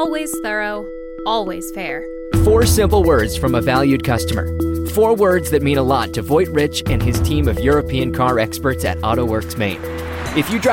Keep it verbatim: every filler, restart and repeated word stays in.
Always thorough, always fair. Four simple words from a valued customer. Four words that mean a lot to Voigt Rich and his team of European car experts at AutoWorks Maine. If you drive